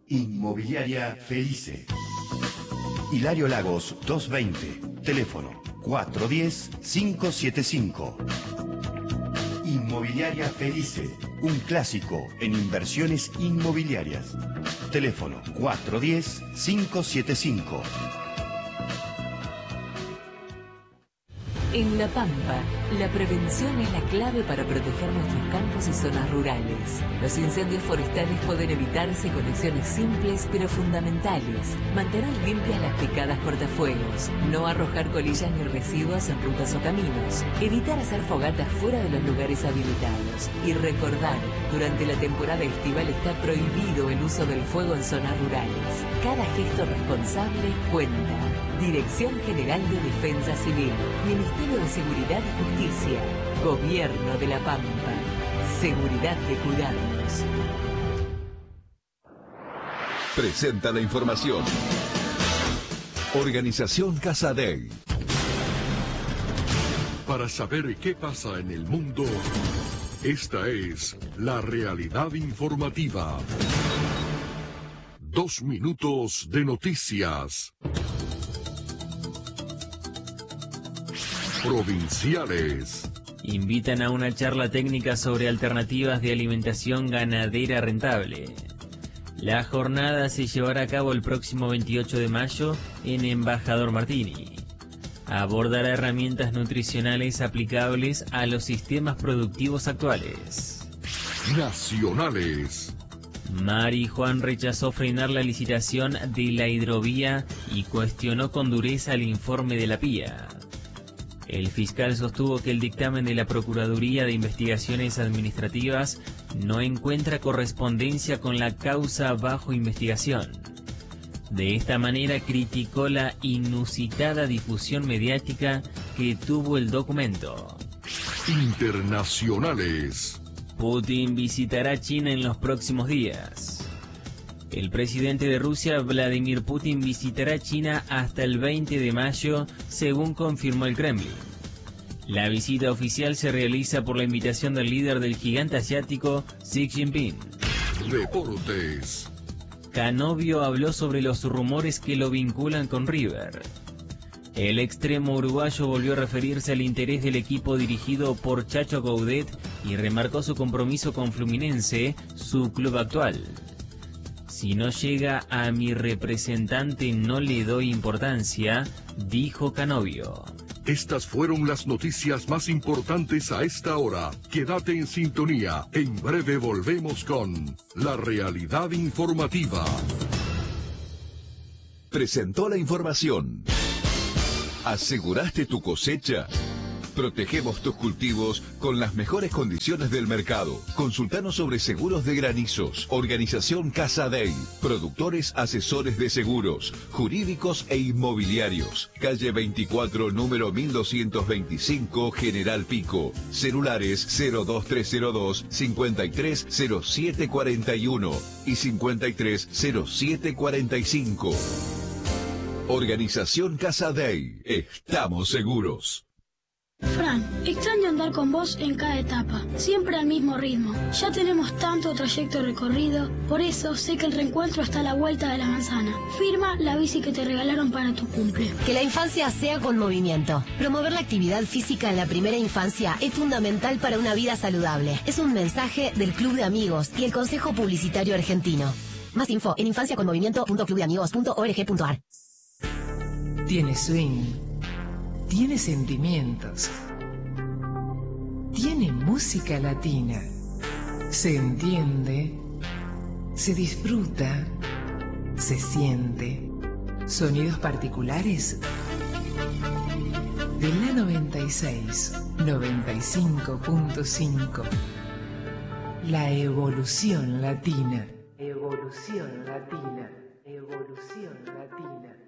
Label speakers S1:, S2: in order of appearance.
S1: Inmobiliaria Felice. Hilario Lagos 220, teléfono 410-575. Inmobiliaria Felice, un clásico en inversiones inmobiliarias. Teléfono 410-575.
S2: En La Pampa, la prevención es la clave para proteger nuestros campos y zonas rurales. Los incendios forestales pueden evitarse con acciones simples pero fundamentales. Mantener limpias las picadas cortafuegos, no arrojar colillas ni residuos en rutas o caminos, evitar hacer fogatas fuera de los lugares habilitados y recordar, durante la temporada estival está prohibido el uso del fuego en zonas rurales. Cada gesto responsable cuenta. Dirección General de Defensa Civil, Ministerio de Seguridad y Justicia, Gobierno de La Pampa. Seguridad de cuidarnos.
S3: Presenta la información. Organización Casa Dei.
S4: Para saber qué pasa en el mundo, esta es la realidad informativa. 2 minutos de noticias. Provinciales.
S5: Invitan a una charla técnica sobre alternativas de alimentación ganadera rentable. La jornada se llevará a cabo el próximo 28 de mayo en Embajador Martini. Abordará herramientas nutricionales aplicables a los sistemas productivos actuales.
S4: Nacionales.
S5: Mari Juan rechazó frenar la licitación de la hidrovía y cuestionó con dureza el informe de la PIA. El fiscal sostuvo que el dictamen de la Procuraduría de Investigaciones Administrativas no encuentra correspondencia con la causa bajo investigación. De esta manera criticó la inusitada difusión mediática que tuvo el documento.
S4: Internacionales.
S5: Putin visitará China en los próximos días. El presidente de Rusia, Vladimir Putin, visitará China hasta el 20 de mayo, según confirmó el Kremlin. La visita oficial se realiza por la invitación del líder del gigante asiático, Xi Jinping.
S4: Deportes.
S5: Canovio habló sobre los rumores que lo vinculan con River. El extremo uruguayo volvió a referirse al interés del equipo dirigido por Chacho Coudet y remarcó su compromiso con Fluminense, su club actual. Si no llega a mi representante no le doy importancia, dijo Canovio.
S4: Estas fueron las noticias más importantes a esta hora. Quédate en sintonía. En breve volvemos con la realidad informativa.
S3: Presentó la información. ¿Aseguraste tu cosecha? Protegemos tus cultivos con las mejores condiciones del mercado. Consultanos sobre seguros de granizos. Organización Casa Dei. Productores asesores de seguros, jurídicos e inmobiliarios. Calle 24, número 1225, General Pico. Celulares 02302 530741 y 530745. Organización Casa Dei. Estamos seguros.
S6: Fran, extraño andar con vos en cada etapa, siempre al mismo ritmo. Ya tenemos tanto trayecto recorrido, por eso sé que el reencuentro está a la vuelta de la manzana. Firma la bici que te regalaron para tu cumple.
S7: Que la infancia sea con movimiento. Promover la actividad física en la primera infancia es fundamental para una vida saludable. Es un mensaje del Club de Amigos y el Consejo Publicitario Argentino. Más info en infanciaconmovimiento.clubdeamigos.org.ar.
S8: Tiene swing. Tiene sentimientos. Tiene música latina. Se entiende. Se disfruta. Se siente. Sonidos particulares de la 96, 95.5. La evolución latina. Evolución latina. Evolución latina.